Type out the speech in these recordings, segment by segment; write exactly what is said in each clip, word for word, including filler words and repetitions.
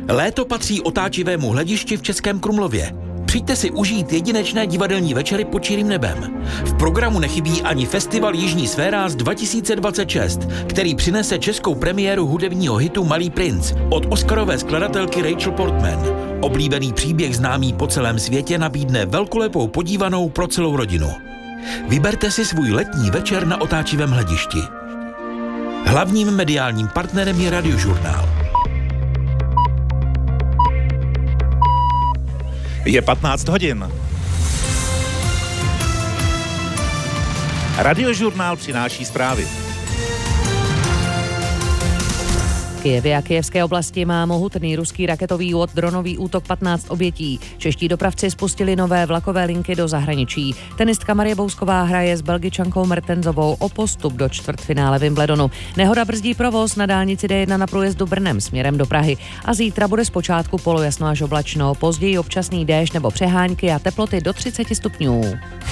Léto patří otáčivému hledišti v Českém Krumlově. Přijďte si užít jedinečné divadelní večery pod čirým nebem. V programu nechybí ani festival Jižní Sféráz dva tisíce dvacet šest, který přinese českou premiéru hudebního hitu Malý princ od oscarové skladatelky Rachel Portman. Oblíbený příběh známý po celém světě nabídne velkolepou podívanou pro celou rodinu. Vyberte si svůj letní večer na otáčivém hledišti. Hlavním mediálním partnerem je Radiožurnál. Je patnáct hodin. Radiožurnál přináší zprávy. Kyjevě a kyjevské oblasti má mohutný ruský raketový dronový útok patnáct obětí. Čeští dopravci spustili nové vlakové linky do zahraničí. Tenistka Marie Bousková hraje s Belgičankou Mertensovou o postup do čtvrtfinále Wimbledonu. Nehoda brzdí provoz na dálnici D jedna na průjezdu Brnem směrem do Prahy. A zítra bude zpočátku polojasno až oblačno, později občasný déšť nebo přehánky a teploty do třicet stupňů.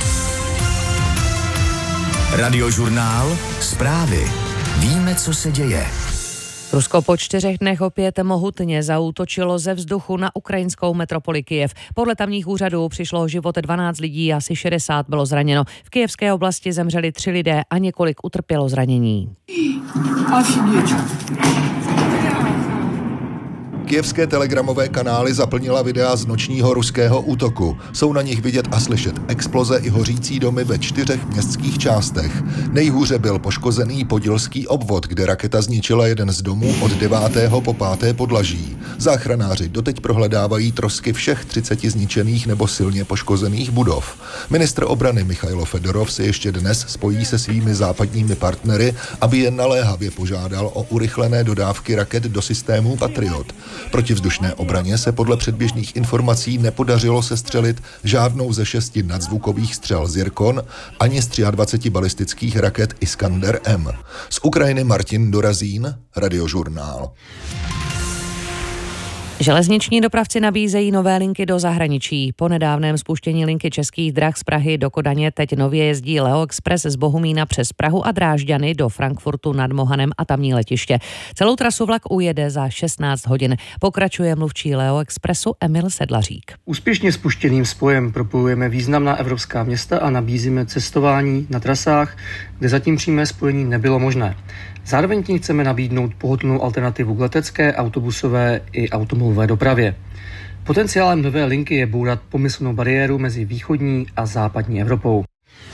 Radiožurnál, zprávy. Víme, co se děje. Rusko po čtyřech dnech opět mohutně zaútočilo ze vzduchu na ukrajinskou metropoli Kyjev. Podle tamních úřadů přišlo o život dvanáct lidí, asi šedesát bylo zraněno. V kyjevské oblasti zemřeli tři lidé a několik utrpělo zranění. Kyjevské telegramové kanály zaplnila videa z nočního ruského útoku. Jsou na nich vidět a slyšet exploze i hořící domy ve čtyřech městských částech. Nejhůře byl poškozený podilský obvod, kde raketa zničila jeden z domů od devátého po páté podlaží. Záchranáři doteď prohledávají trosky všech třiceti zničených nebo silně poškozených budov. Ministr obrany Michailo Fedorov se ještě dnes spojí se svými západními partnery, aby je naléhavě požádal o urychlené dodávky raket do systému Patriot. Protivzdušné obraně se podle předběžných informací nepodařilo sestřelit žádnou ze šesti nadzvukových střel Zirkon ani z dvaceti tří balistických raket Iskander M. Z Ukrajiny Martin Dorazín, Radiožurnál. Železniční dopravci nabízejí nové linky do zahraničí. Po nedávném spuštění linky Českých drah z Prahy do Kodaně teď nově jezdí Leo Express z Bohumína přes Prahu a Drážďany do Frankfurtu nad Mohanem a tamní letiště. Celou trasu vlak ujede za šestnáct hodin. Pokračuje mluvčí Leo Expressu Emil Sedlařík. Úspěšně spuštěným spojem propojujeme významná evropská města a nabízíme cestování na trasách, kde zatím přímé spojení nebylo možné. Zároveň tím chceme nabídnout pohodlnou alternativu k letecké, autobusové i automobilové dopravě. Potenciálem nové linky je bourat pomyslnou bariéru mezi východní a západní Evropou.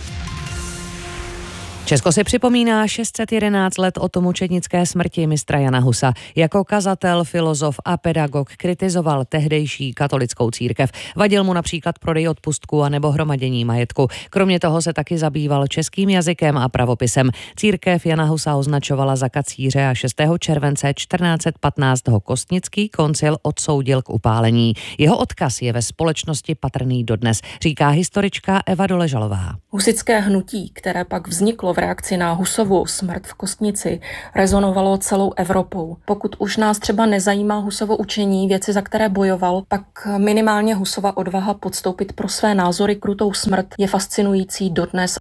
Česko si připomíná šest set jedenáct let od mučednické smrti mistra Jana Husa. Jako kazatel, filozof a pedagog kritizoval tehdejší katolickou církev. Vadil mu například prodej odpustků a nebo hromadění majetku. Kromě toho se taky zabýval českým jazykem a pravopisem. Církev Jana Husa označovala za kacíře a šestého července čtrnáct set patnáct ho Kostnický koncil odsoudil k upálení. Jeho odkaz je ve společnosti patrný dodnes, říká historička Eva Doležalová. Husitské hnutí, které pak vzniklo v reakci na Husovu smrt v Kostnici, rezonovalo celou Evropou. Pokud už nás třeba nezajímá Husovo učení, věci, za které bojoval, pak minimálně Husova odvaha podstoupit pro své názory krutou smrt je fascinující dodnes.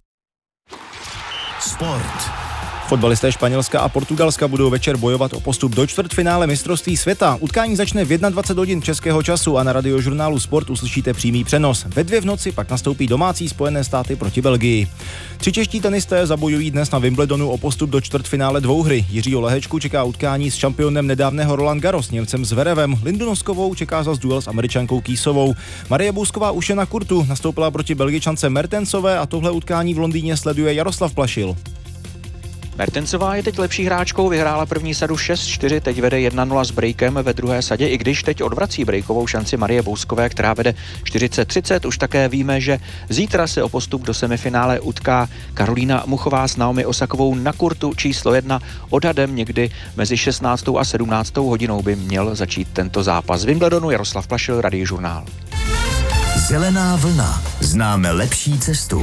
Sport. Fotbalisté Španělska a Portugalska budou večer bojovat o postup do čtvrtfinále mistrovství světa. Utkání začne v dvacet jedna hodin českého času a na Radiožurnálu Sport uslyšíte přímý přenos. Ve dvě v noci pak nastoupí domácí Spojené státy proti Belgii. Tři čeští tenisté zabojují dnes na Wimbledonu o postup do čtvrtfinále dvouhry. Jiřího Lehečku čeká utkání s šampionem nedávného Roland Garros, Němcem Zverevem. Lindu Noskovou čeká zas duel s Američankou Kýsovou. Marie Bousková už je na kurtu, nastoupila proti Belgičance Mertensové a tohle utkání v Londýně sleduje Jaroslav Plašil. Mertensová je teď lepší hráčkou, vyhrála první sadu šest čtyři, teď vede jedna nula s breakem ve druhé sadě, i když teď odvrací breakovou šanci Marie Bouskové, která vede čtyřicet třicet. Už také víme, že zítra se o postup do semifinále utká Karolína Muchová s Naomi Osakovou na kurtu číslo jedna. Odhadem někdy mezi šestnáctou a sedmnáctou hodinou by měl začít tento zápas. Z Wimbledonu Jaroslav Plašil, Radiožurnál. Zelená vlna. Známe lepší cestu.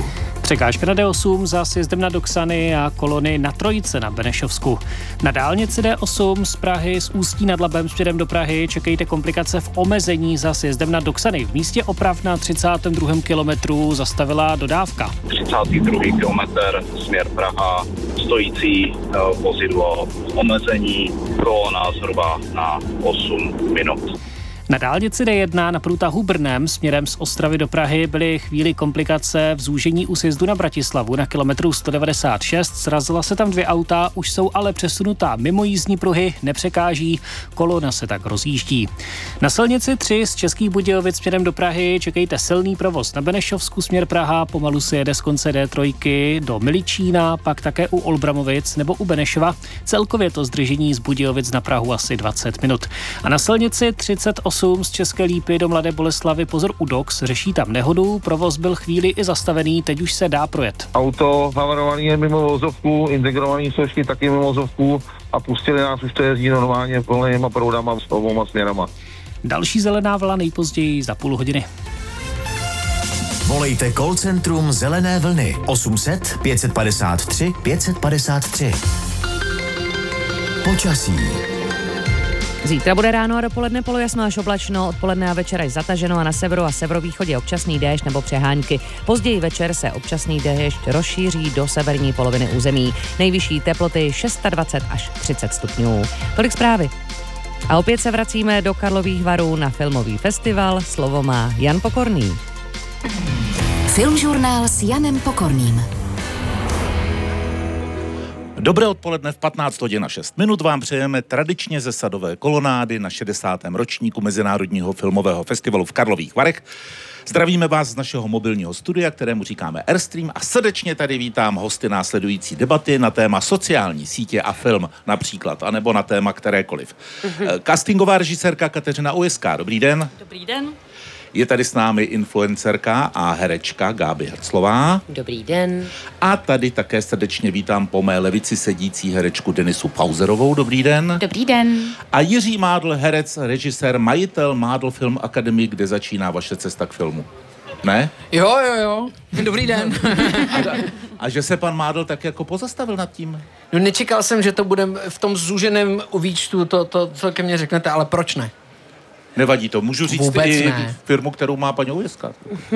Překážka na D osm za sjezdem na Doksany a kolony na Trojice na Benešovsku. Na dálnici D osm z Prahy z Ústí nad Labem směrem do Prahy čekejte komplikace v omezení za sjezdem na Doksany. V místě oprav na třicátém druhém kilometru zastavila dodávka. třicátý druhý kilometr, směr Praha, stojící vozidlo, omezení, kolona zhruba na osm minut. Na dálnici D jedna na průtahu Brnem směrem z Ostravy do Prahy byly chvíli komplikace v zúžení u sjezdu na Bratislavu na kilometru sto devadesát šest. Srazila se tam dvě auta, už jsou ale přesunutá mimo jízdní pruhy, nepřekáží, kolona se tak rozjíždí. Na silnici tři z Českých Budějovic směrem do Prahy čekejte silný provoz na Benešovsku směr Praha, pomalu se jede z konce D tři do Miličína, pak také u Olbramovic nebo u Benešova. Celkově to zdržení z Budějovic na Prahu asi dvacet minut. A na silnici třicet osm z České Lípy do Mladé Boleslavi pozor u Dox, řeší tam nehodu, provoz byl chvíli i zastavený, teď už se dá projet. Auto havarovaný je mimo vozovku, integrovaný složky taky mimo vozovku a pustili nás, už to jezdí normálně plnýma proudama s oboma směrama. Další zelená vlna nejpozději za půl hodiny. Volejte call centrum Zelené vlny osm set pět padesát tři pět padesát tři. Počasí. Zítra bude ráno a dopoledne polojasno až oblačno, odpoledne a večer až zataženo a na severu a severovýchodě občasný déšť nebo přehánky. Později večer se občasný déšť rozšíří do severní poloviny území. Nejvyšší teploty dvacet šest až třicet stupňů. Tolik zprávy. A opět se vracíme do Karlových Varů na filmový festival. Slovo má Jan Pokorný. Filmžurnál s Janem Pokorným. Dobré odpoledne, v patnáct hodin a šest minut vám přejeme tradičně ze Sadové kolonády na šedesátém ročníku Mezinárodního filmového festivalu v Karlových Varech. Zdravíme vás z našeho mobilního studia, kterému říkáme Airstream, a srdečně tady vítám hosty následující debaty na téma sociální sítě a film například, anebo na téma kterékoliv. Mm-hmm. Castingová režisérka Kateřina Ojezká, dobrý den. Dobrý den. Je tady s námi influencerka a herečka Gáby Hrclová. Dobrý den. A tady také srdečně vítám po mé levici sedící herečku Denisu Pauzerovou. Dobrý den. Dobrý den. A Jiří Mádl, herec, režisér, majitel Mádl Film Academy, kde začíná vaše cesta k filmu. Ne? Jo, jo, jo. Dobrý den. a, a že se pan Mádl tak jako pozastavil nad tím? No, nečekal jsem, že to bude v tom zúženém výčtu, to, to, co ke mně řeknete, ale proč ne? Nevadí to, můžu říct Vůbec i ne. firmu, kterou má paní Ojezka.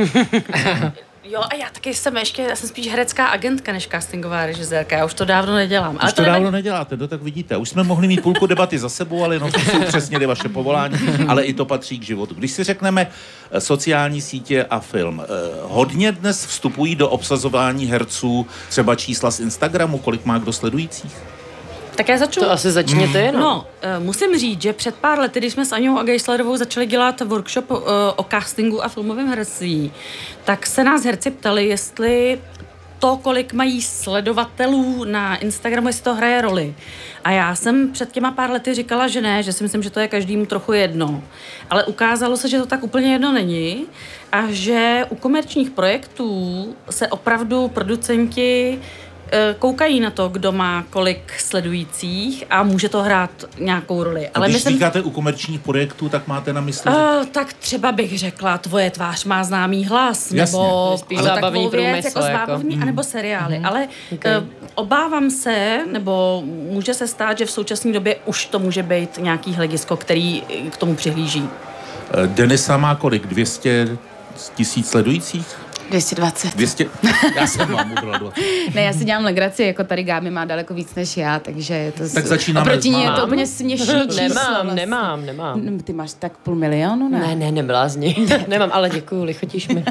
Jo, a já taky jsem ještě, já jsem spíš herecká agentka než castingová režisérka, já už to dávno nedělám. Ale už to, to dávno neděláte, no tak vidíte. Už jsme mohli mít půlku debaty za sebou, ale jenom jsme upřesnili vaše povolání, ale i to patří k životu. Když si řekneme sociální sítě a film, hodně dnes vstupují do obsazování herců třeba čísla z Instagramu, kolik má kdo sledujících? Tak já začnu. To asi začněte, no. No, uh, musím říct, že před pár lety, když jsme s Aňou a Geislerovou začali dělat workshop uh, o castingu a filmovém herectví, tak se nás herci ptali, jestli to, kolik mají sledovatelů na Instagramu, jestli to hraje roli. A já jsem před těma pár lety říkala, že ne, že si myslím, že to je každému trochu jedno. Ale ukázalo se, že to tak úplně jedno není a že u komerčních projektů se opravdu producenti koukají na to, kdo má kolik sledujících a může to hrát nějakou roli. Ale když myslím, říkáte u komerčních projektů, tak máte na mysli? Uh, tak třeba bych řekla, Tvoje tvář má známý hlas, jasně, nebo spíš zábavní průmysl, jako zábavní, jako. Anebo seriály. Mm. Ale okay. uh, obávám se, nebo může se stát, že v současné době už to může být nějaký hledisko, který k tomu přihlíží. Uh, Denisa má kolik? dvě stě tisíc sledujících? dvě stě dvacet. dvě stě Já jsem vám ubrala. Ne, já si dělám legraci, jako tady Gáby má daleko víc než já, takže je to... Tak začínáme. Oproti ní je to úplně směšný číslo. Nemám, vlastně. nemám, nemám. No, ty máš tak půl milionu, ne? Ne, ne, neblázni. Nemám, ale děkuju, lichotíš mi.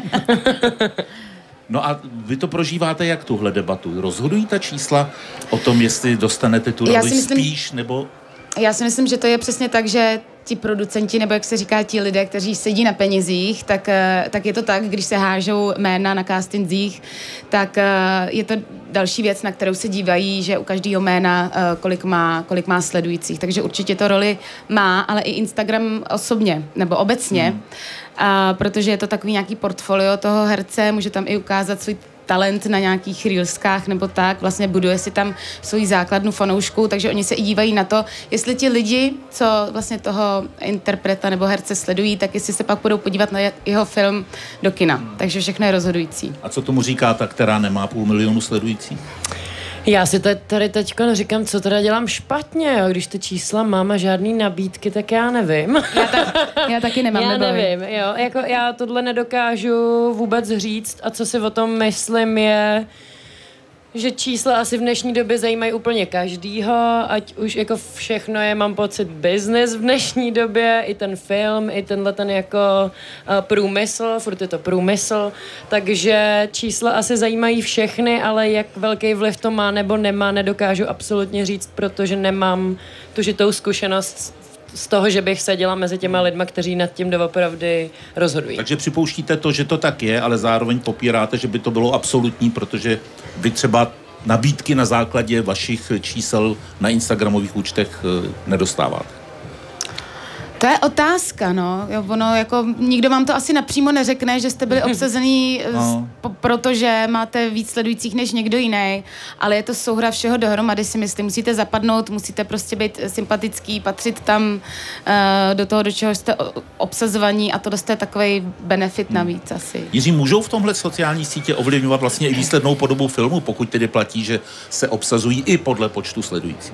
No a vy to prožíváte jak tuhle debatu? Rozhodují ta čísla o tom, jestli dostanete tu roli myslím, spíš, nebo... Já si myslím, že to je přesně tak, že ti producenti, nebo jak se říká, ti lidé, kteří sedí na penězích, tak, tak je to tak, když se hážou jména na castingzích, tak je to další věc, na kterou se dívají, že u každého jména kolik má, kolik má sledujících. Takže určitě to roli má, ale i Instagram osobně, nebo obecně, hmm. a protože je to takový nějaký portfolio toho herce, může tam i ukázat svůj talent na nějakých reelskách nebo tak, vlastně buduje si tam svoji základnu fanoušků, takže oni se i dívají na to, jestli ti lidi, co vlastně toho interpreta nebo herce sledují, tak jestli se pak budou podívat na jeho film do kina. Hmm. Takže všechno je rozhodující. A co tomu říká ta, která nemá půl milionu sledujících? Já si tady teďka říkám, co teda dělám špatně, jo? Když ty čísla mám a žádný nabídky, tak já nevím. Já, ta, já taky nemám. Já neboj. nevím, jo. Jako já tohle nedokážu vůbec říct a co si o tom myslím je, že čísla asi v dnešní době zajímají úplně každýho, ať už jako všechno je, mám pocit, business v dnešní době, i ten film, i tenhle ten jako uh, průmysl, furt je to průmysl, takže čísla asi zajímají všechny, ale jak velký vliv to má nebo nemá, nedokážu absolutně říct, protože nemám tu žitou zkušenost z toho, že bych seděla mezi těma lidma, kteří nad tím doopravdy rozhodují. Takže připouštíte to, že to tak je, ale zároveň popíráte, že by to bylo absolutní, protože vy třeba nabídky na základě vašich čísel na instagramových účtech nedostáváte. To je otázka, no. Jo, ono, jako, nikdo vám to asi napřímo neřekne, že jste byli obsazený, no. z, protože máte víc sledujících než někdo jiný, ale je to souhra všeho dohromady, si myslím. Musíte zapadnout, musíte prostě být sympatický, patřit tam uh, do toho, do čeho jste obsazovaní a to dostane takovej benefit navíc asi. Jiří, můžou v tomhle sociální sítě ovlivňovat vlastně i výslednou podobu filmu, pokud tedy platí, že se obsazují i podle počtu sledujících?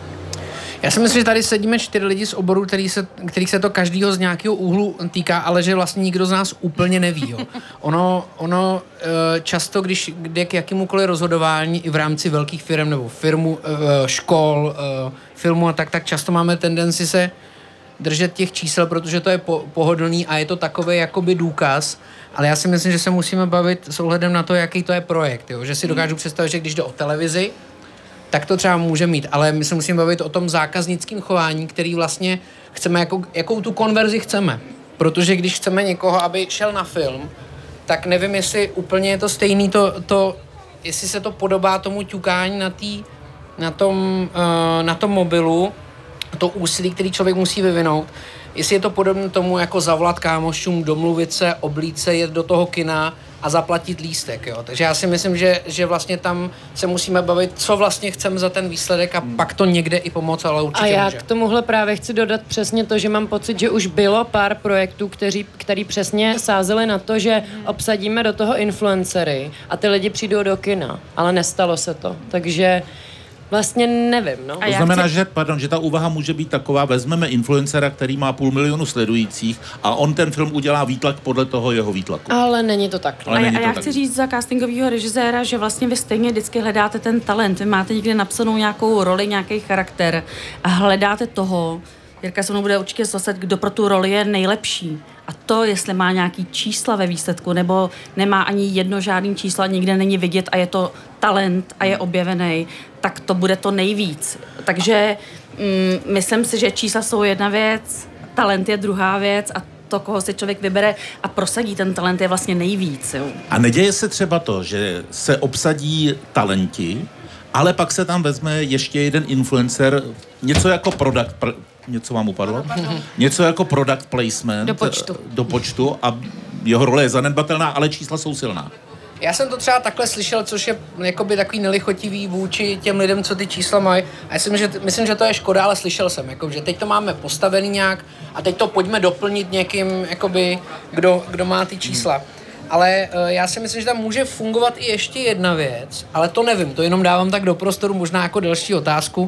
Já si myslím, že tady sedíme čtyři lidi z oboru, který se, kterých se to každýho z nějakého úhlu týká, ale že vlastně nikdo z nás úplně neví. Jo. Ono, ono často, když jde k jakémukoliv rozhodování i v rámci velkých firm nebo firmu, škol, filmu a tak, tak často máme tendenci se držet těch čísel, protože to je po, pohodlný a je to takový jakoby důkaz, ale já si myslím, že se musíme bavit s ohledem na to, jaký to je projekt. Jo. Že si dokážu představit, že když jde o televizi, tak to třeba může mít, ale my se musíme bavit o tom zákaznickém chování, který vlastně chceme, jako, jakou tu konverzi chceme. Protože když chceme někoho, aby šel na film, tak nevím, jestli úplně je to stejný, to, to, jestli se to podobá tomu ťukání na, tý, na, tom, uh, na tom mobilu, to úsilí, který člověk musí vyvinout, jestli je to podobné tomu, jako zavolat kámošům, domluvit se, oblít se, jet do toho kina a zaplatit lístek, jo. Takže já si myslím, že, že vlastně tam se musíme bavit, co vlastně chceme za ten výsledek a hmm. pak to někde i pomoct, ale určitě A já může. K tomuhle právě chci dodat přesně to, že mám pocit, že už bylo pár projektů, kteří, který přesně sázeli na to, že obsadíme do toho influencery a ty lidi přijdou do kina, ale nestalo se to, takže vlastně nevím, no. To znamená, chci... že, pardon, že ta úvaha může být taková, vezmeme influencera, který má půl milionu sledujících a on ten film udělá výtlak podle toho jeho výtlaku. Ale není to tak. Ale a, já, a já chci říct za castingového režiséra, že vlastně vy stejně vždycky hledáte ten talent. Vy máte někde napsanou nějakou roli, nějaký charakter a hledáte toho, Jirka se mnou bude určitě souhlasit, kdo pro tu roli je nejlepší. A to, jestli má nějaký čísla ve výsledku, nebo nemá ani jedno žádný čísla, nikde není vidět a je to talent a je objevený, tak to bude to nejvíc. Takže mm, myslím si, že čísla jsou jedna věc, talent je druhá věc a to, koho si člověk vybere a prosadí ten talent, je vlastně nejvíc. Jo. A neděje se třeba to, že se obsadí talenti, ale pak se tam vezme ještě jeden influencer, něco jako product, pr- něco vám upadlo? Něco jako product placement do počtu. do počtu a jeho role je zanedbatelná, ale čísla jsou silná. Já jsem to třeba takhle slyšel, což je jakoby takový nelichotivý vůči těm lidem, co ty čísla mají. A já myslím, že, myslím, že to je škoda, ale slyšel jsem, jako, že teď to máme postavený nějak a teď to pojďme doplnit někým, jakoby, kdo, kdo má ty čísla. Ale uh, já si myslím, že tam může fungovat i ještě jedna věc, ale to nevím, to jenom dávám tak do prostoru, možná jako další otázku,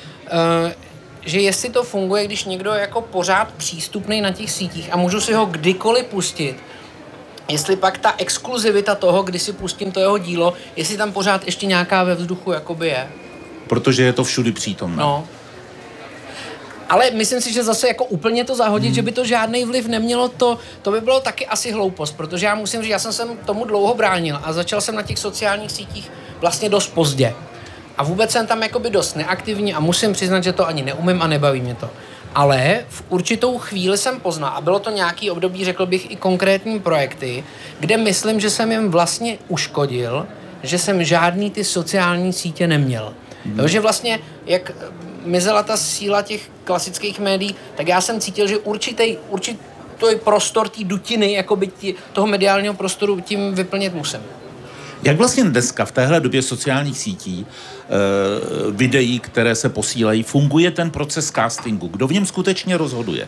uh, že jestli to funguje, když někdo je jako pořád přístupný na těch sítích a můžu si ho kdykoliv pustit, jestli pak ta exkluzivita toho, kdy si pustím to jeho dílo, jestli tam pořád ještě nějaká ve vzduchu jakoby je. Protože je to všudy přítomné. No. Ale myslím si, že zase jako úplně to zahodit, hmm. že by to žádný vliv nemělo, to, to by bylo taky asi hloupost, protože já musím říct, já jsem se tomu dlouho bránil a začal jsem na těch sociálních sítích vlastně dost pozdě. A vůbec jsem tam jakoby dost neaktivní a musím přiznat, že to ani neumím a nebaví mě to. Ale v určitou chvíli jsem poznal, a bylo to nějaký období, řekl bych, i konkrétní projekty, kde myslím, že jsem jim vlastně uškodil, že jsem žádný ty sociální sítě neměl. Hmm. Jo, že vlastně, jak mizela ta síla těch klasických médií, tak já jsem cítil, že určitý, určitý prostor té dutiny, jakoby tí, toho mediálního prostoru tím vyplnit musím. Jak vlastně dneska v téhle době sociálních sítí, e, videí, které se posílají, funguje ten proces castingu? Kdo v něm skutečně rozhoduje?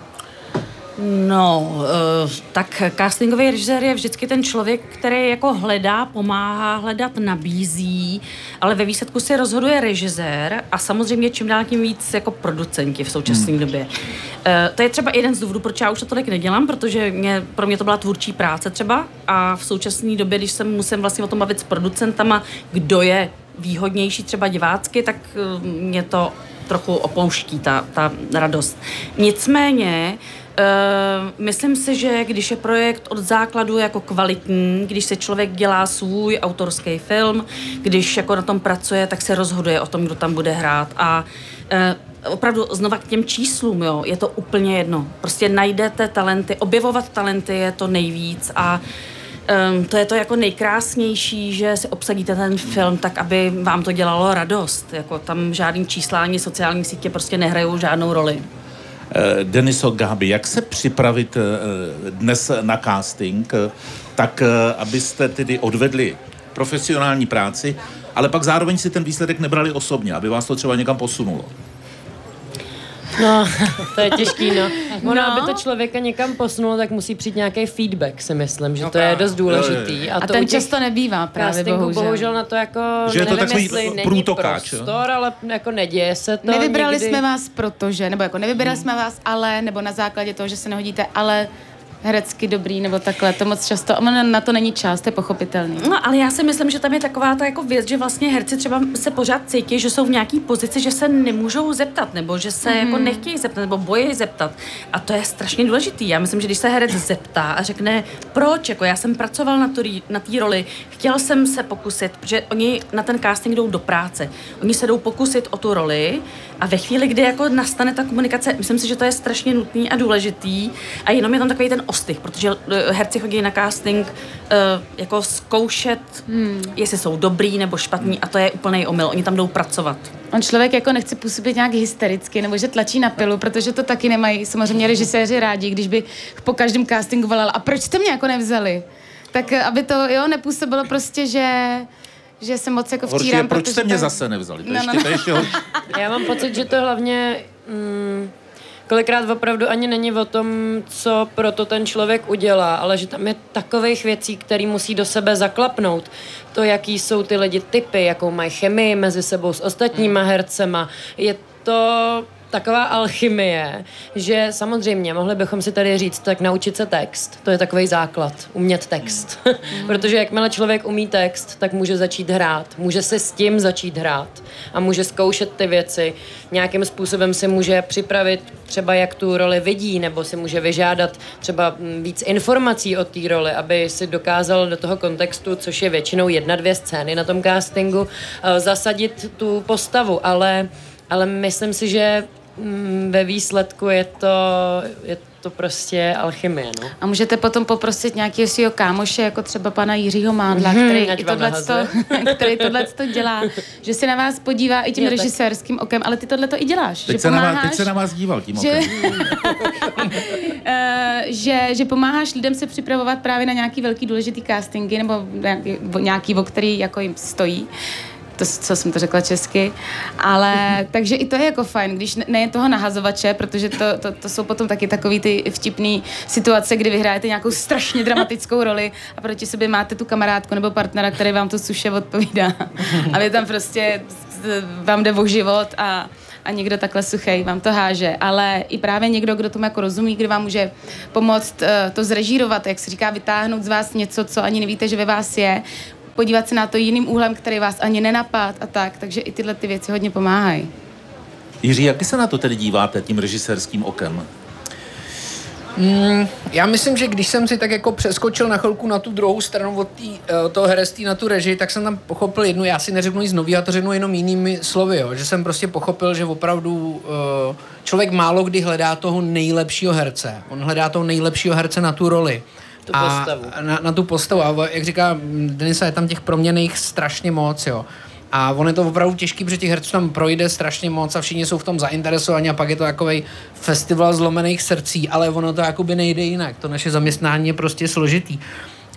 No, tak castingový režisér je vždycky ten člověk, který jako hledá, pomáhá hledat, nabízí, ale ve výsledku se rozhoduje režisér a samozřejmě čím dál tím víc jako producenti v současné hmm. době. To je třeba jeden z důvodů, proč já už to tolik nedělám, protože mě, pro mě to byla tvůrčí práce třeba a v současné době, když se musím vlastně o tom bavit s producentama, kdo je výhodnější třeba divácky, tak mě to trochu opouští, ta, ta radost. Nicméně Uh, myslím si, že když je projekt od základu jako kvalitní, když se člověk dělá svůj autorský film, když jako na tom pracuje, tak se rozhoduje o tom, kdo tam bude hrát a uh, opravdu znova k těm číslům, jo, je to úplně jedno. Prostě najdete talenty, objevovat talenty je to nejvíc a um, to je to jako nejkrásnější, že si obsadíte ten film tak, aby vám to dělalo radost. Jako tam žádný čísla ani sociální sítě prostě nehrajou žádnou roli. Deniso, Gábi, jak se připravit dnes na casting, tak abyste tedy odvedli profesionální práci, ale pak zároveň si ten výsledek nebrali osobně, aby vás to třeba někam posunulo? No, to je těžký, no. Ono, No. aby to člověka někam posunulo, tak musí přijít nějaký feedback, si myslím, že to je dost důležitý. A to ten u těch často nebývá právě, castingů bohužel. bohužel na to jako, že je to nevím, takový jestli není průtokáč, prostor, ale jako neděje se to Nevybrali někdy. jsme vás protože, nebo jako nevybrali hmm. jsme vás, ale, nebo na základě toho, že se nehodíte, ale herecky dobrý, nebo takhle, to moc často, a na to není čas, to je pochopitelný. No, ale já si myslím, že tam je taková ta jako věc, že vlastně herci třeba se pořád cítí, že jsou v nějaký pozici, že se nemůžou zeptat, nebo že se mm-hmm. jako nechtějí zeptat, nebo bojí zeptat. A to je strašně důležitý. Já myslím, že když se herec zeptá a řekne, proč, jako já jsem pracoval na té na roli, chtěl jsem se pokusit, protože oni na ten casting jdou do práce. Oni se jdou pokusit o tu roli a ve chvíli, kdy jako nastane ta komunikace, myslím si, že to je strašně nutný a důležitý a jenom je tam takový ten ostych, protože herci chodí na casting uh, jako zkoušet, hmm. jestli jsou dobrý nebo špatný a to je úplný omyl. Oni tam jdou pracovat. On člověk jako nechce působit nějak hystericky nebo že tlačí na pilu, protože to taky nemají samozřejmě režiséři rádi, když by po každém castingu volal a proč jste mě jako nevzali? Tak aby to jo nepůsobilo prostě, že že se moc jako vtírám. Horší, proč jste mě to... zase nevzali? To no, ještě, no. to ještě horší. Já mám pocit, že to hlavně mm, kolikrát opravdu ani není o tom, co proto ten člověk udělá, ale že tam je takových věcí, které musí do sebe zaklapnout. To, jaký jsou ty lidi typy, jakou mají chemii mezi sebou s ostatníma hercema. Je to taková alchymie, že samozřejmě mohli bychom si tady říct, tak naučit se text. To je takový základ, umět text. Protože jakmile člověk umí text, tak může začít hrát. Může se s tím začít hrát a může zkoušet ty věci. Nějakým způsobem si může připravit třeba, jak tu roli vidí, nebo si může vyžádat třeba víc informací o té roli, aby si dokázal do toho kontextu, což je většinou jedna, dvě scény na tom castingu, zasadit tu postavu. Ale, ale myslím si, že ve výsledku je to, je to prostě alchymie, no. A můžete potom poprosit nějakého svého kámoše, jako třeba pana Jiřího Mádla, mm-hmm, který, i tohleto, který tohleto dělá, že se na vás podívá i tím je, režisérským okem, ale ty tohleto i děláš. Teď, že se pomáháš, na vás, teď se na vás díval tím že, okem. že, že pomáháš lidem se připravovat právě na nějaký velký důležitý castingy, nebo nějaký, nějaký o který jako jim stojí. To, co jsem to řekla česky, ale takže i to je jako fajn, když ne, ne toho nahazovače, protože to, to, to jsou potom taky takový ty vtipný situace, kdy vyhrajete nějakou strašně dramatickou roli a proti sobě máte tu kamarádku nebo partnera, který vám to suše odpovídá a vy tam prostě vám jde o život a a někdo takhle suchej vám to háže, ale i právě někdo, kdo tomu jako rozumí, kdo vám může pomoct uh, to zrežírovat, jak se říká, vytáhnout z vás něco, co ani nevíte, že ve vás je, podívat se na to jiným úhlem, který vás ani nenapad a tak, takže i tyhle ty věci hodně pomáhají. Jiří, jak se na to tedy díváte tím režisérským okem? Mm, já myslím, že když jsem si tak jako přeskočil na chvilku na tu druhou stranu od tý, uh, toho herectví na tu režii, tak jsem tam pochopil jednu, já si neřeknu nic nový, já to řeknu jenom jinými slovy, jo, že jsem prostě pochopil, že opravdu uh, člověk málo kdy hledá toho nejlepšího herce. On hledá toho nejlepšího herce na tu roli. Tu a postavu. Na, na tu postavu. A jak říká Denisa, je tam těch proměnných strašně moc, jo. A on je to opravdu těžký, protože těch herců tam projde strašně moc a všichni jsou v tom zainteresovaní a pak je to takovej festival zlomených srdcí, ale ono to jakoby nejde jinak. To naše zaměstnání je prostě složitý.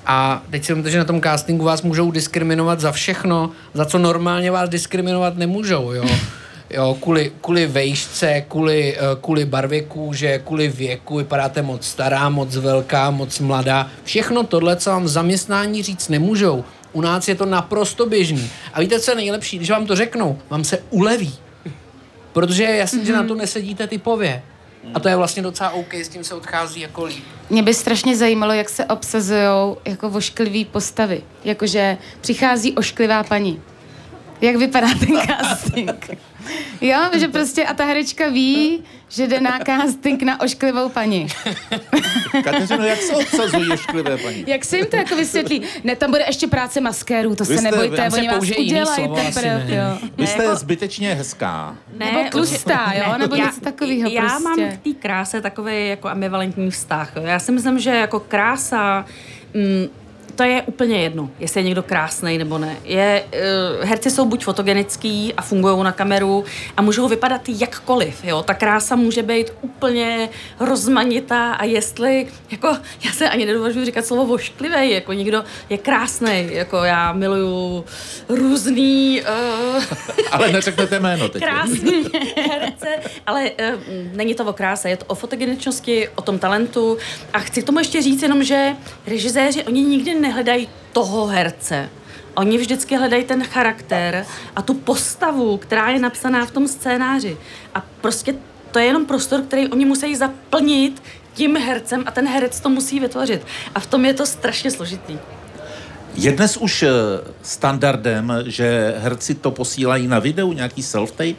A teď si myslím, že na tom castingu vás můžou diskriminovat za všechno, za co normálně vás diskriminovat nemůžou, jo. Jo, kvůli, kvůli vejšce, kvůli, kvůli barvě kůže, kvůli věku, vypadáte moc stará, moc velká, moc mladá. Všechno tohle, co vám v zaměstnání říct nemůžou. U nás je to naprosto běžný. A víte, co je nejlepší? Když vám to řeknou, vám se uleví. Protože je jasný, mm-hmm. že na to nesedíte typově. A to je vlastně docela OK, s tím se odchází jako líp. Mě by strašně zajímalo, jak se obsazujou jako ošklivý postavy. Jakože přichází ošklivá paní. Jak vypadá ten casting? Jo, že prostě a ta herečka ví, že jde na casting na ošklivou paní. Kateřino, jak se obsazují ošklivé paní? Jak se jim to jako vysvětlí? Ne, tam bude ještě práce maskérů, to Vy se jste- nebojte, vy- oni vás udělají ten prv, jo. Vy jste zbytečně hezká. Ne, nebo tlustá, jo, nebo já, něco takového Já prostě. mám k té kráse takový jako ambivalentní vztah. Jo. Já si myslím, že jako krása... Mm, to je úplně jedno, jestli je někdo krásnej nebo ne. Je, uh, herci jsou buď fotogenický a fungují na kameru a můžou vypadat jakkoliv. Jo? Ta krása může být úplně rozmanitá a jestli, jako, já se ani nedovedu říkat slovo vošklivej, jako někdo je krásnej, jako já miluju různý... Uh, Ale neřeknete jméno teď. krásný herce, ale uh, není to o kráse, je to o fotogeničnosti, o tom talentu a chci k tomu ještě říct jenom, že režiséři, oni nikdy nehledají toho herce. Oni vždycky hledají ten charakter a tu postavu, která je napsaná v tom scénáři. A prostě to je jenom prostor, který oni musí zaplnit tím hercem a ten herec to musí vytvořit. A v tom je to strašně složitý. Je dnes už standardem, že herci to posílají na videu, nějaký self-tape?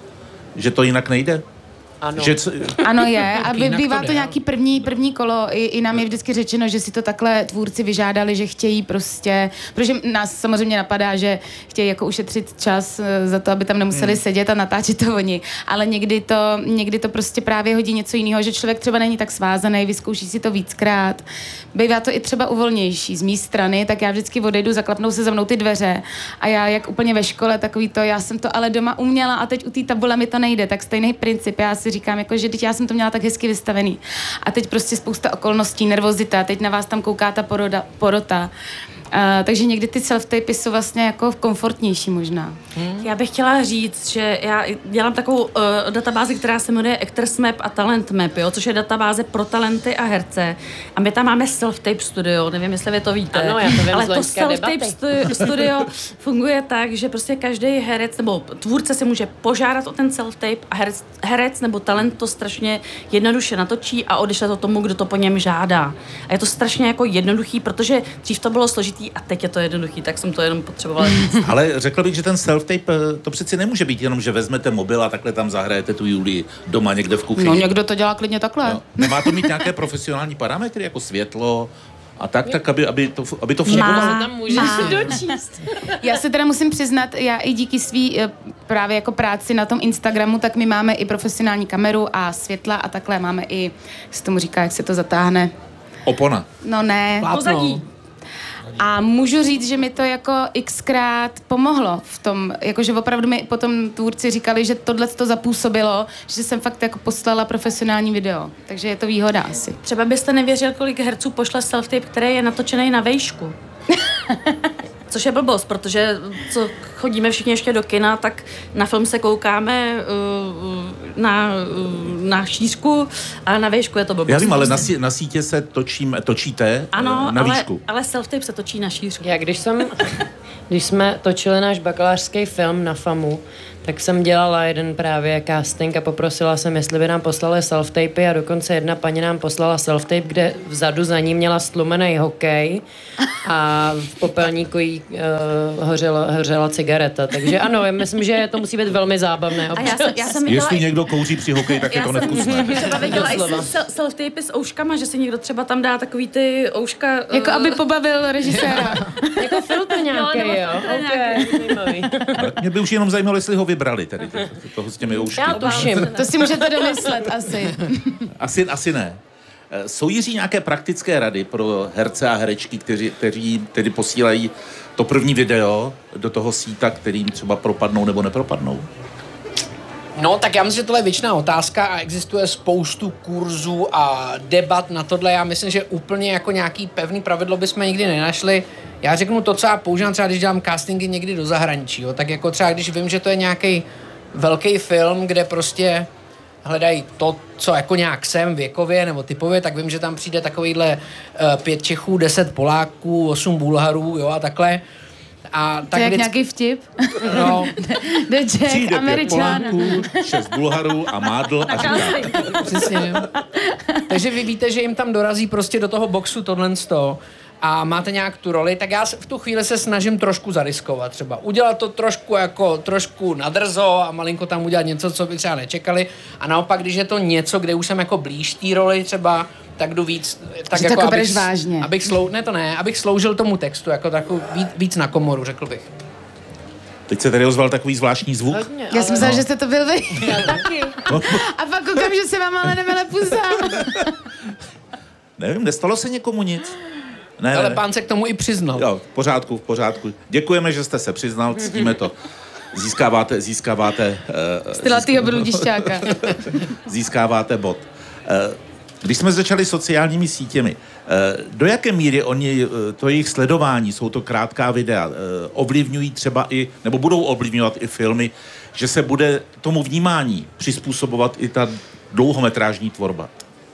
Že to jinak nejde? Ano. Že c- Ano je, a by, Jinak to bývá jde, to nějaký první, první kolo, I, i nám je vždycky řečeno, že si to takhle tvůrci vyžádali, že chtějí prostě, protože nás samozřejmě napadá, že chtějí jako ušetřit čas eh, za to, aby tam nemuseli Hmm. sedět a natáčet to oni, ale někdy to, někdy to prostě právě hodí něco jiného, že člověk třeba není tak svázaný, vyzkouší si to víckrát. Bývá to i třeba uvolnější z mé strany, tak já vždycky odejdu, zaklapnou se za mnou ty dveře a já jak úplně ve škole takový to, já jsem to ale doma uměla a teď u té tabule mi to nejde, tak stejný princip, já si říkám, jako, že teď já jsem to měla tak hezky vystavený. A teď prostě spousta okolností, nervozita, teď na vás tam kouká ta poroda, porota. Uh, takže někdy ty self-tapy jsou vlastně jako komfortnější možná. Hmm. Já bych chtěla říct, že já dělám takovou uh, databázi, která se jmenuje Actors Map a Talent Map, jo, což je databáze pro talenty a herce. A my tam máme self-tape studio, nevím, jestli vy to víte. Ano, já to vím ale z to loňské self-tape debaty. stu- studio funguje tak, že prostě každý herec nebo tvůrce si může požádat o ten self-tape a herec, herec nebo talent to strašně jednoduše natočí a odešle to tomu, kdo to po něm žádá. A je to strašně jako jednoduchý, protože dřív to bylo složitý a teď je to jednoduchý, tak jsem to jenom potřebovala říct. Ale řekl bych, že ten self-tape, to přeci nemůže být jenom, že vezmete mobil a takhle tam zahrajete tu Julii doma někde v kuchyni. No někdo to dělá klidně takhle. No. Nemá to mít nějaké profesionální parametry, jako světlo a tak, tak aby, aby, to, aby to fungovalo? Má, tam můžeš má. dočíst. Já se teda musím přiznat, já i díky svý eh, právě jako práci na tom Instagramu, tak my máme i profesionální kameru a světla a takhle máme i, jak se tomu říká, jak se to zatáhne. Opona. No ne. Pozadí. A můžu říct, že mi to jako xkrát pomohlo v tom, jakože opravdu mi potom tvůrci říkali, že tohle to zapůsobilo, že jsem fakt jako poslala profesionální video. Takže je to výhoda asi. Třeba byste nevěřil, kolik herců pošle self-tape, který je natočený na vejšku. Což je blbost, protože co chodíme všichni ještě do kina, tak na film se koukáme uh, na, uh, na šířku a na výšku je to blbost. Já vím, ale na, sí, na sítě se točím, točíte Ano, na ale, výšku. ale self-tape se točí na šířku. Já když jsem, když jsme točili náš bakalářský film na FAMu, tak jsem dělala jeden právě casting a poprosila jsem, jestli by nám poslali self-tapy a dokonce jedna paní nám poslala self-tape, kde vzadu za ní měla stlumený hokej a v popelníku jí uh, hořela, hořela cigareta. Takže ano, já myslím, že to musí být velmi zábavné. A já jsem, já jsem Jestli viděla, někdo kouří při hokeji, tak je to nevkusné. třeba viděla i Doslova. se- self-tapy s ouškama, že si někdo třeba tam dá takový ty ouška... uh, Jako aby pobavil režiséra. Jako filtr nějaký, No, nebo jo? filtr Okay, zajímavý. Ale mě by už jenom zajímalo, jestli ho vybrali tady, toho s těmi oušky. Já tuším. To si můžete domyslet asi. Asi, asi ne. Eh, Jsou, Jiří, nějaké praktické rady pro herce a herečky, kteří, kteří tedy posílají to první video do toho síta, kterým třeba propadnou nebo nepropadnou? No, tak já myslím, že tohle je věčná otázka a existuje spoustu kurzů a debat na tohle. Já myslím, že úplně jako nějaký pevný pravidlo bychom nikdy nenašli. Já řeknu to, co já používám třeba, když dělám castingy někdy do zahraničí. Jo. Tak jako třeba, když vím, že to je nějaký velký film, kde prostě hledají to, co jako nějak jsem věkově nebo typově, tak vím, že tam přijde takovýhle uh, pět Čechů, deset Poláků, osm Bulharů, jo, a takhle. A tak to je jak vždycky... nějaký vtip? No. The Jack, Přijde Američan. pět Poláků, šest Bulharů a Mádl a říká. Přesně. Takže vy víte, že jim tam dorazí prostě do toho boxu tohle sto a máte nějak tu roli, tak já v tu chvíli se snažím trošku zariskovat třeba. Udělat to trošku jako trošku nadrzo a malinko tam udělat něco, co by třeba nečekali. A naopak, když je to něco, kde už jsem jako blíž té roli třeba, tak jdu víc, tak že jako, to abych, vážně. abych slou, ne to ne, abych sloužil tomu textu, jako takový víc, víc na komoru, řekl bych. Teď se tady ozval takový zvláštní zvuk. Hodně, já jsem myslela, no. že jste to byl vy. Já taky. A pak koukám, že se vám ale nemele pusa. Nevím, nestalo se někomu nic? Ne, Ale ne. pán se k tomu i přiznal. Jo, v pořádku, v pořádku. Děkujeme, že jste se přiznal, ctíme to. Získáváte, získáváte... Uh, Stylatýho bludišťáka. Získáváte bod. Uh, když jsme začali sociálními sítěmi, uh, do jaké míry oni, uh, to jejich sledování, jsou to krátká videa, uh, ovlivňují třeba i, nebo budou ovlivňovat i filmy, že se bude tomu vnímání přizpůsobovat i ta dlouhometrážní tvorba?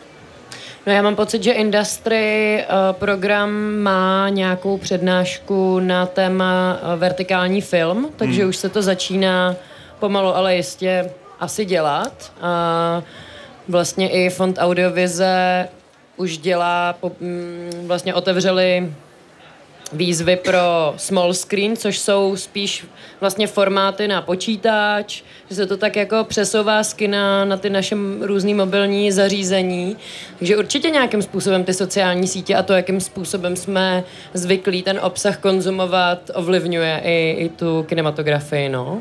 No já mám pocit, že Industry uh, program má nějakou přednášku na téma uh, vertikální film, takže hmm. už se to začíná pomalu, ale jistě asi dělat. A vlastně i Fond Audiovize už dělá, po, mm, vlastně otevřeli výzvy pro small screen, což jsou spíš vlastně formáty na počítač, že se to tak jako přesouvá z kina na ty naše různý mobilní zařízení. Takže určitě nějakým způsobem ty sociální sítě a to, jakým způsobem jsme zvyklí ten obsah konzumovat, ovlivňuje i, i tu kinematografii, no.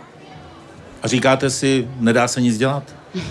A říkáte si, nedá se nic dělat?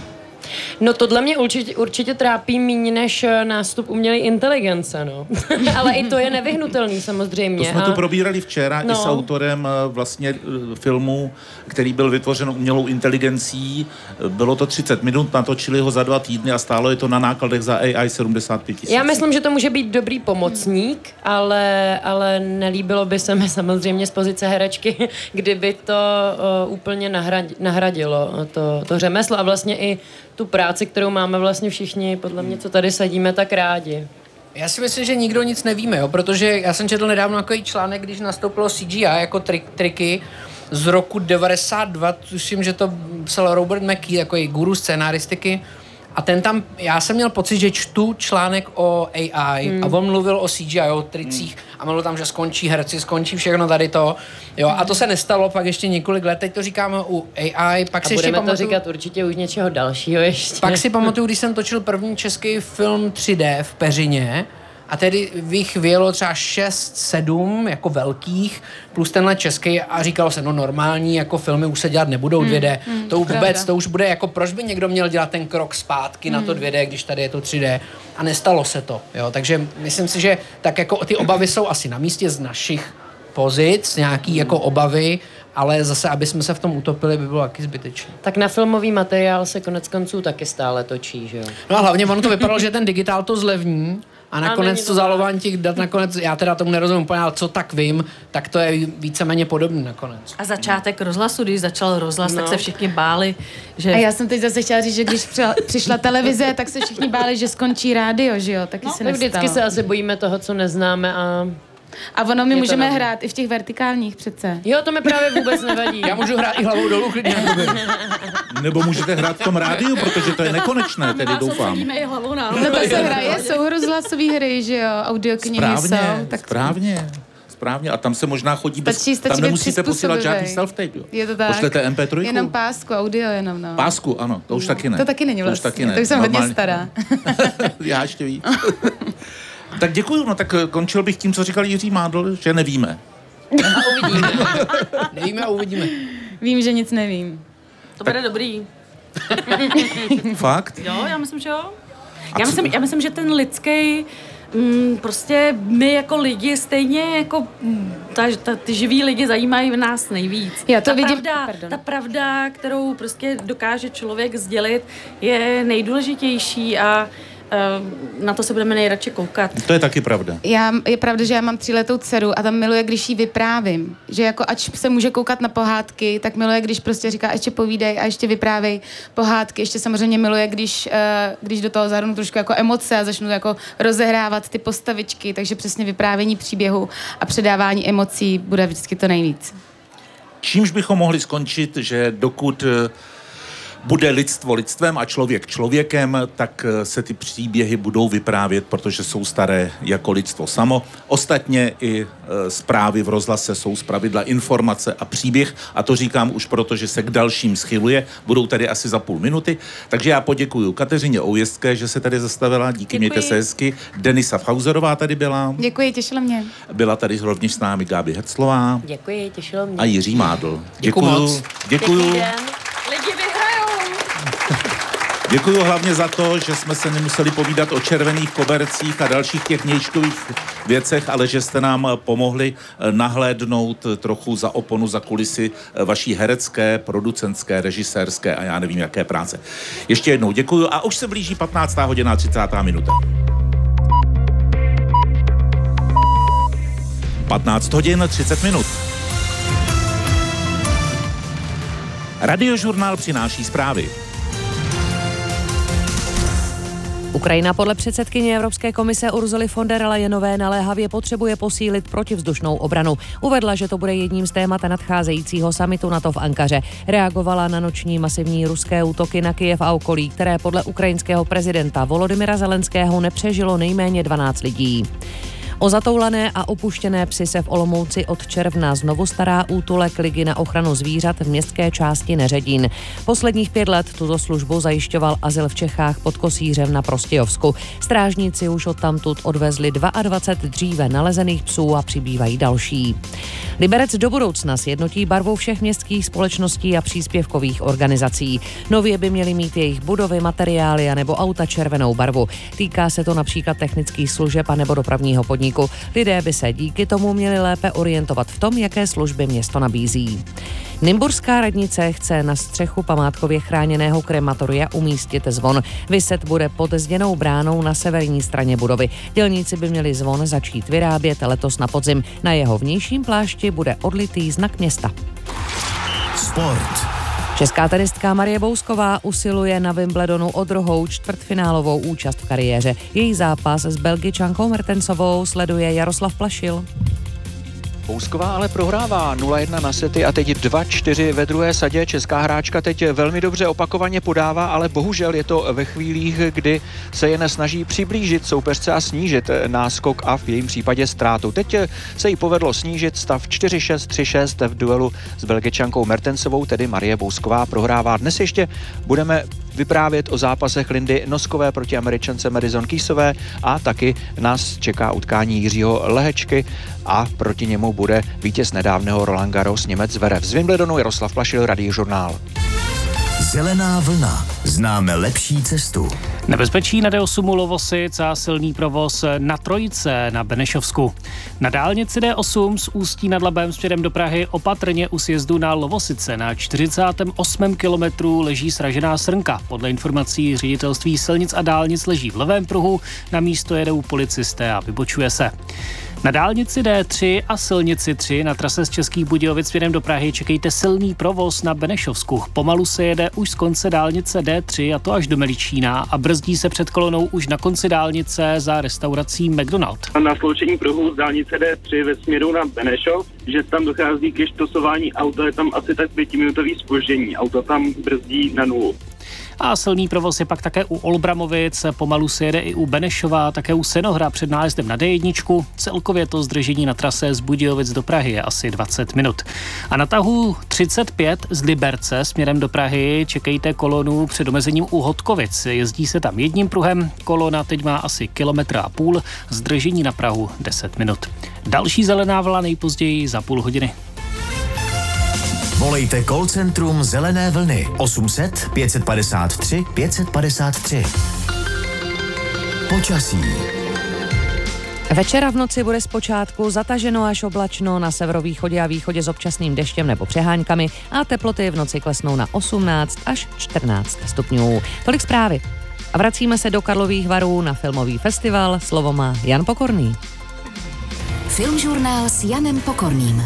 No tohle mě určitě, určitě trápí míň než nástup umělé inteligence, no. Ale i to je nevyhnutelný samozřejmě. To jsme a... tu probírali včera no. i s autorem vlastně filmu, který byl vytvořen umělou inteligencí. Bylo to třicet minut, natočili ho za dva týdny a stálo je to na nákladech za A I sedmdesát pět tisíc. Já myslím, že to může být dobrý pomocník, ale, ale nelíbilo by se mi samozřejmě z pozice herečky, kdyby to uh, úplně nahrad, nahradilo to, to řemeslo a vlastně i tu práci, kterou máme vlastně všichni, podle mě, co tady sadíme, tak rádi. Já si myslím, že nikdo nic nevíme, jo, protože já jsem četl nedávno takový článek, když nastoupilo C G I jako trik, triky z roku devadesát dva, tuším, že to psal Robert McKee, takový guru scénaristiky, a ten tam, já jsem měl pocit, že čtu článek o A I hmm. a on mluvil o C G I, o tricích hmm. a mluvil tam, že skončí herci, skončí všechno tady to. Jo, a to se nestalo pak ještě několik let, teď to říkáme u A I, pak a si budeme ještě to pamatuju, říkat určitě už něčeho dalšího ještě. Pak si pamatuju, když jsem točil první český film tři dé v Peřině, a tedy jich vyjelo třeba šest, sedm jako velkých, plus tenhle český a říkalo se, no normální jako filmy už se dělat nebudou dvě dé. Hmm, hmm, to vůbec, pravda. To už bude jako, proč by někdo měl dělat ten krok zpátky hmm. na to dvě dé, když tady je to tři dé. A nestalo se to, jo. Takže myslím si, že tak jako ty obavy jsou asi na místě z našich pozic, nějaký jako obavy, ale zase, aby jsme se v tom utopili, by bylo taky zbytečné. Tak na filmový materiál se konec konců taky stále točí, že jo? No a hlavně ono to vypadalo, že ten digitál to zlevní, a nakonec to to zálohování těch dat, nakonec, já teda tomu nerozumím úplně, ale co tak vím, tak to je víceméně podobný nakonec. A začátek rozhlasu, když začal rozhlas, no. tak se všichni báli, že... A já jsem teď zase chtěla říct, že když přišla televize, tak se všichni báli, že skončí rádio, že jo? Taky no, se tak nestalo. vždycky se asi bojíme toho, co neznáme a... A ono my můžeme hrát i v těch vertikálních přece. Jo, to mi právě vůbec nevadí. Já můžu hrát i hlavou dolů klidně. Nebo můžete hrát v tom rádiu, protože to je nekonečné, tedy doufám. i hlavou na no to se hraje, jsou rozhlasové hry, že jo, audioknihy správně, jsou. Tak... Správně, správně. A tam se možná chodí bez... Stačí, stačí tam nemusíte posílat žádný self-tape, jo. Je to tak. Pošlete em pé tři. Jenom pásku, audio jenom, no. Pásku, ano, to už no. taky ne. To taky není vlastně, to, taky ne. To už jsem hodně stará. Já ještě víc. Tak děkuju, no tak končil bych tím, co říkal Jiří Mádl, že nevíme. A uvidíme. Nevíme a uvidíme. Vím, že nic nevím. To bude dobrý. Fakt? Jo, já myslím, že jo. Já myslím, já myslím, že ten lidský mm, prostě my jako lidi stejně jako ta, ta, ty živí lidi zajímají v nás nejvíc. Já to ta vidím, pravda, ta pravda, kterou prostě dokáže člověk sdělit, je nejdůležitější a na to se budeme nejradši koukat. To je taky pravda. Já, je pravda, že já mám tříletou dceru a tam miluje, když jí vyprávím. Že jako ač se může koukat na pohádky, tak miluje, když prostě říká, ještě povídej a ještě vyprávej pohádky. Ještě samozřejmě miluje, když, když do toho zahrnu trošku jako emoce a začnu jako rozehrávat ty postavičky, takže přesně vyprávění příběhu a předávání emocí bude vždycky to nejvíc. Čímž bychom mohli skončit, že dokud bude lidstvo lidstvem a člověk člověkem, tak se ty příběhy budou vyprávět, protože jsou staré jako lidstvo samo. Ostatně i e, zprávy v rozhlase jsou zpravidla informace a příběh a to říkám už proto, že se k dalším schyluje. Budou tady asi za půl minuty. Takže já poděkuju Kateřině Oujezdské, že se tady zastavila. Díky, Děkuji. Mějte se hezky. Denisa Fauzerová tady byla. Děkuji, těšilo mě. Byla tady rovněž s námi Gáby Heclová. Děkuji, těšilo mě. A Jiří Mádl. Děkuji moc. Děkuju. Lidi vyhrajou. Děkuju hlavně za to, že jsme se nemuseli povídat o červených kobercích a dalších těch nějčkových věcech, ale že jste nám pomohli nahlédnout trochu za oponu, za kulisy vaší herecké, producentské, režisérské a já nevím, jaké práce. Ještě jednou děkuju a už se blíží patnáctá hodina a třicátá minuta. patnáct hodin třicet minut. Radiožurnál přináší zprávy. Ukrajina podle předsedkyně Evropské komise Ursuly von der Leyenové naléhavě potřebuje posílit protivzdušnou obranu. Uvedla, že to bude jedním z témat nadcházejícího summitu NATO v Ankaře. Reagovala na noční masivní ruské útoky na Kyjev a okolí, které podle ukrajinského prezidenta Volodymyra Zelenského nepřežilo nejméně dvanáct lidí. O zatoulané a opuštěné psy se v Olomouci od června znovu stará útulek Ligy na ochranu zvířat v městské části Neředín. Posledních pět let tuto službu zajišťoval azyl v Čechách pod Kosířem na Prostějovsku. Strážníci už odtamtud odvezli dvacet dva dříve nalezených psů a přibývají další. Liberec do budoucna sjednotí barvu všech městských společností a příspěvkových organizací. Nově by měly mít jejich budovy, materiály a nebo auta červenou barvu. Týká se to například technických služeb a nebo dopravního podniku. Lidé by se díky tomu měli lépe orientovat v tom, jaké služby město nabízí. Nymburská radnice chce na střechu památkově chráněného krematoria umístit zvon. Viset bude pod zděnou bránou na severní straně budovy. Dělníci by měli zvon začít vyrábět letos na podzim. Na jeho vnějším plášti bude odlitý znak města. Sport. Česká tenistka Marie Bousková usiluje na Wimbledonu o druhou čtvrtfinálovou účast v kariéře. Její zápas s Belgičankou Mertensovou sleduje Jaroslav Plašil. Bousková ale prohrává nula jedna na sety a teď dva čtyři ve druhé sadě. Česká hráčka teď velmi dobře opakovaně podává, ale bohužel je to ve chvílích, kdy se jen snaží přiblížit soupeřce a snížit náskok a v jejím případě ztrátu. Teď se jí povedlo snížit stav čtyři šest tři šest v duelu s Belgičankou Mertensovou, tedy Marie Bousková prohrává. Dnes ještě budeme vyprávět o zápasech Lindy Noskové proti Američance Madison Keysové a taky nás čeká utkání Jiřího Lehečky a proti němu bude vítěz nedávného Roland Garros Němec Zverev. Z Wimbledonu Jaroslav Plašil, Radiožurnál. Zelená vlna. Známe lepší cestu. Nebezpečí na D osm Lovosic a silný provoz na Trojice na Benešovsku. Na dálnici D osm z Ústí nad Labem směrem do Prahy opatrně u sjezdu na Lovosice na čtyřicátém osmém kilometru leží sražená srnka. Podle informací ředitelství silnic a dálnic leží v levém pruhu, na místo jedou policisté a vybočuje se. Na dálnici D tři a silnici tři na trase z Českých Budějovic směrem do Prahy čekejte silný provoz na Benešovsku. Pomalu se jede už z konce dálnice D tři a to až do Meličína a brzdí se před kolonou už na konci dálnice za restaurací McDonald. Na sloučení pruhu z dálnice D tři ve směru na Benešov, že tam dochází ke štosování auta, je tam asi tak pětiminutový zpoždění. Auto tam brzdí na nulu. A silný provoz je pak také u Olbramovic, pomalu se jede i u Benešova, také u Senohra před nájezdem na D jedna. Celkově to zdržení na trase z Budějovic do Prahy je asi dvacet minut. A na tahu třicet pět z Liberce směrem do Prahy čekejte kolonu před omezením u Hodkovic. Jezdí se tam jedním pruhem, kolona teď má asi kilometr a půl, zdržení na Prahu deset minut. Další zelená vlna nejpozději za půl hodiny. Volejte call centrum Zelené vlny osm set pět padesát tři pět padesát tři. Počasí. Večera v noci bude zpočátku zataženo až oblačno, na severovýchodě a východě s občasným deštěm nebo přeháňkami a teploty v noci klesnou na osmnáct až čtrnáct stupňů. Tolik zprávy. A vracíme se do Karlových Varů na filmový festival. Slovo má Jan Pokorný. Filmžurnál s Janem Pokorným.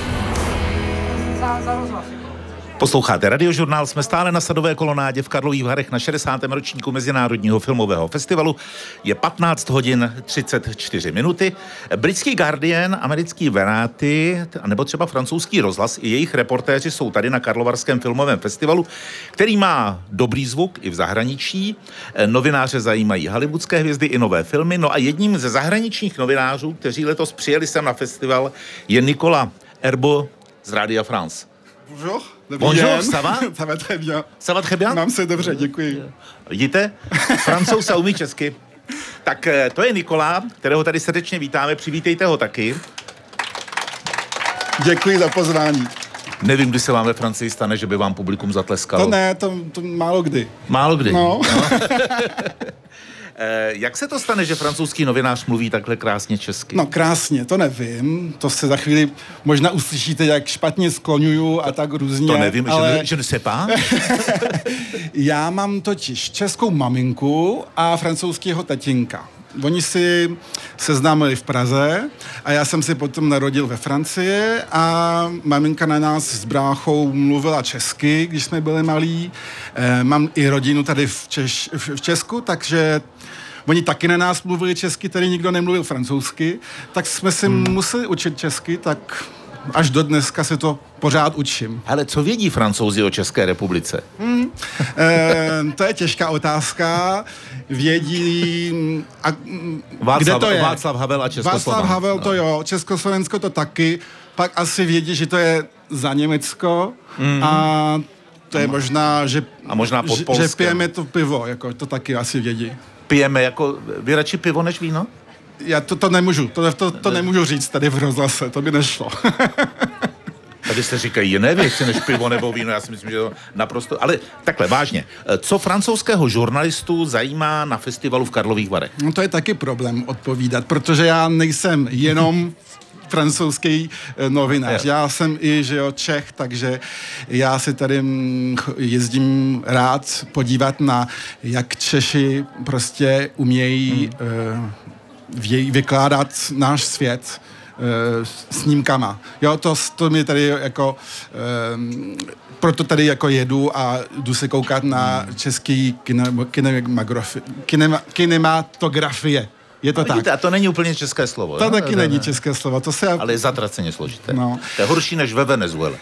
Posloucháte Radiožurnál, jsme stále na Sadové kolonádě v Karlových Varech na šedesátém ročníku Mezinárodního filmového festivalu. Je patnáct hodin třicet čtyři minuty. Britský Guardian, americký Variety, nebo třeba francouzský Rozhlas i jejich reportéři jsou tady na Karlovarském filmovém festivalu, který má dobrý zvuk i v zahraničí. Novináře zajímají hollywoodské hvězdy i nové filmy. No a jedním ze zahraničních novinářů, kteří letos přijeli sem na festival, je Nicolas Herbeau z Rádia France. Bonjour. Bonjour, ça va? Ça va très bien. Ça va très bien? Mám se dobře, děkuji. Vidíte? Francouz se umí česky. Tak to je Nikola, kterého tady srdečně vítáme, přivítejte ho taky. Děkuji za pozvání. Nevím, kdy se vám ve Francii stane, že by vám publikum zatleskalo. To ne, to, to málo kdy. Málo kdy? No. no. Jak se to stane, že francouzský novinář mluví takhle krásně česky? No krásně, to nevím. To se za chvíli možná uslyšíte, jak špatně skloňuju a tak různě. To nevím, ale... že ne sais pas. Já mám totiž českou maminku a francouzského tatínka. Oni si seznámili v Praze a já jsem si potom narodil ve Francii a maminka na nás s bráchou mluvila česky, když jsme byli malí. E, mám i rodinu tady v, Češ, v Česku, takže oni taky na nás mluvili česky, tady nikdo nemluvil francouzsky, tak jsme si hmm. museli učit česky, tak až do dneska se to pořád učím. Ale co vědí Francouzi o České republice? Hmm. E, to je těžká otázka. Vědí... A, Václav, kde to je? Václav Havel a Československo. Václav Havel to jo, Československo to taky. Pak asi vědí, že to je za Německo mm. a to je možná, že, a možná pod že, Polskem. že pijeme to pivo, jako to taky asi vědí. Pijeme jako, vy radši pivo než víno? Já to, to nemůžu, to, to, to nemůžu říct tady v rozhlase, to by nešlo. Tady se říkají jiné věci než pivo nebo víno, já si myslím, že to naprosto... Ale takhle, vážně, co francouzského žurnalistu zajímá na festivalu v Karlových Varech? No to je taky problém odpovídat, protože já nejsem jenom francouzský novinář. Já jsem i, že jo, Čech, takže já si tady jezdím rád podívat na, jak Češi prostě umějí hmm. uh, vykládat náš svět snímkama. Jo, to, to mi tady jako um, proto tady jako jedu a jdu se koukat na český kinematografie. Kinema, kinematografie. Je to vidíte, tak. A to není úplně české slovo. To jo? taky ne, není ne. české slovo. To se... Ale je zatraceně složité. No. To je horší než ve Venezuele.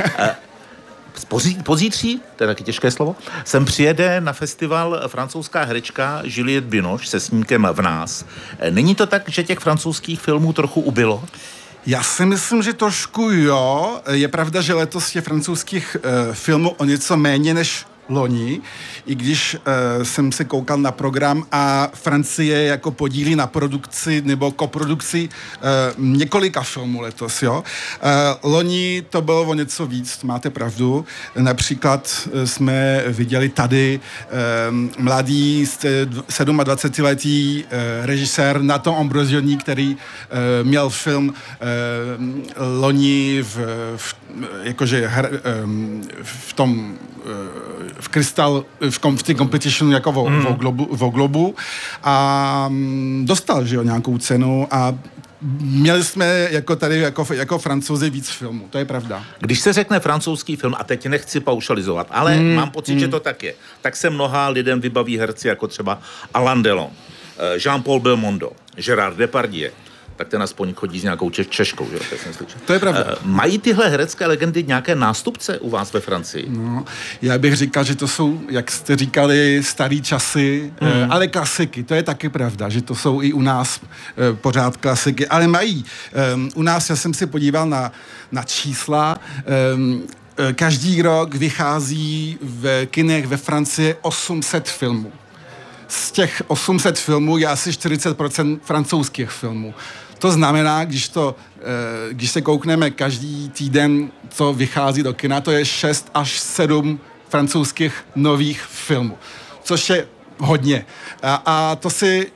Pozítří, to je taky těžké slovo, sem přijede na festival francouzská herečka Juliette Binoche se snímkem V nás. Není to tak, že těch francouzských filmů trochu ubylo? Já si myslím, že trošku jo. Je pravda, že letos je francouzských uh, filmů o něco méně než loni, i když uh, jsem se koukal na program a Francie jako podílí na produkci nebo koprodukci uh, několika filmů letos, jo. Uh, loni to bylo o něco víc, máte pravdu. Například uh, jsme viděli tady uh, mladý sedmadvacetiletý uh, režisér Nathan Ambrosioni, který uh, měl film uh, loni v, v jakože her, um, v tom uh, v Crystal, v, kom, v té competition jako vo, mm. vo, globu, vo globu a um, dostal, že jo, nějakou cenu a měli jsme jako tady jako, jako Francouzi víc filmů, to je pravda. Když se řekne francouzský film, a teď nechci paušalizovat, ale mm. mám pocit, mm. že to tak je, tak se mnoha lidem vybaví herci jako třeba Alain Delon, Jean-Paul Belmondo, Gérard Depardieu, tak ten aspoň chodí s nějakou češ- češkou, že? To, jsem slyšel. To je pravda. Uh, mají tyhle herecké legendy nějaké nástupce u vás ve Francii? No, já bych říkal, že to jsou, jak jste říkali, starý časy, mm. uh, ale klasiky. To je taky pravda, že to jsou i u nás uh, pořád klasiky, ale mají. Um, u nás, já jsem si podíval na, na čísla, um, každý rok vychází v kinech ve Francii osm set filmů. Z těch osm set filmů je asi čtyřicet procent francouzských filmů. To znamená, když, to, když se koukneme každý týden, co vychází do kina, to je šest až sedm francouzských nových filmů, což je hodně. A, a to si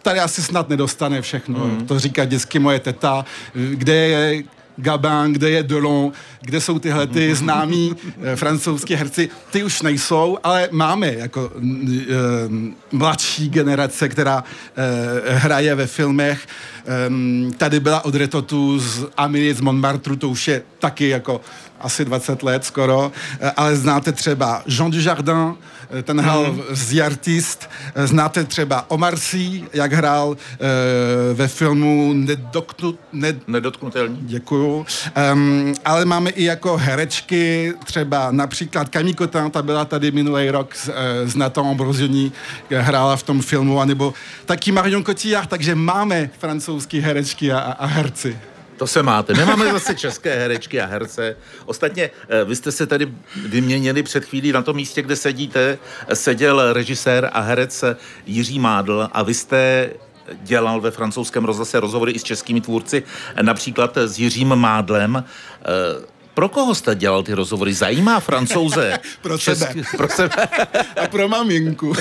tady asi snad nedostane všechno. Mm. To říká vždycky moje teta, kde je Gabin, kde je Delon, kde jsou tyhle ty známí eh, francouzský herci, ty už nejsou, ale máme jako eh, mladší generace, která eh, hraje ve filmech. Eh, tady byla Audrey Tautou z Amélie z Montmartre, to už je taky jako asi dvacet let skoro, eh, ale znáte třeba Jean Dujardin, ten hrál mm. z The Artist, znáte třeba Omar Sy, jak hrál e, ve filmu Nedoknut, ned... Nedotknutelný. Děkuju. Um, ale máme i jako herečky, třeba například Camille Cotin, ta byla tady minulý rok s, e, s Nathan Ambrosioni, hrála v tom filmu, anebo taky Marion Cotillard, takže máme francouzský herečky a, a herci. To se máte. Nemáme zase české herečky a herce. Ostatně, vy jste se tady vyměnili před chvílí na tom místě, kde sedíte. Seděl režisér a herec Jiří Mádl a vy jste dělal ve francouzském rozhlase rozhovory i s českými tvůrci, například s Jiřím Mádlem. Pro koho jste dělal ty rozhovory? Zajímá Francouze? Pro sebe. Český, pro sebe. A pro maminku.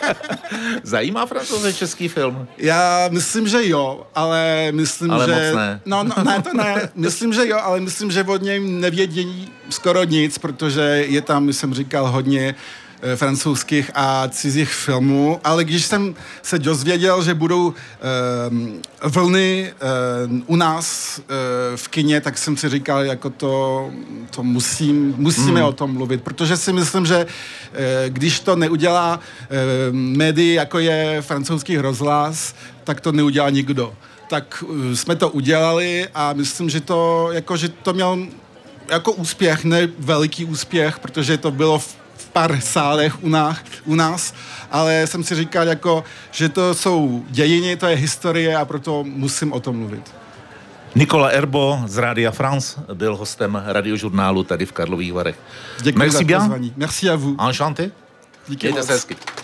Zajímá Francouze český film? Já myslím, že jo, ale myslím, ale že... moc ne. No, no, ne, to ne. Myslím, že jo, ale myslím, že od něj nevědí skoro nic, protože je tam, jak jsem říkal, hodně francouzských a cizích filmů, ale když jsem se dozvěděl, že budou um, vlny um, u nás uh, v kině, tak jsem si říkal, jako to, to musím, musíme mm. o tom mluvit, protože si myslím, že uh, když to neudělá uh, médii, jako je francouzský rozhlas, tak to neudělá nikdo. Tak uh, jsme to udělali a myslím, že to, jako, že to měl jako úspěch, ne veliký úspěch, protože to bylo v pár sálech u nás, u nás, ale jsem si říkal, jako, že to jsou dějiny, to je historie a proto musím o tom mluvit. Nikola Erbo z Rádia France byl hostem radiožurnálu tady v Karlových Varech. Děkuji Merci za bien. pozvání. Merci à vous. Enchanté. Díky Mějte moc. se hezky.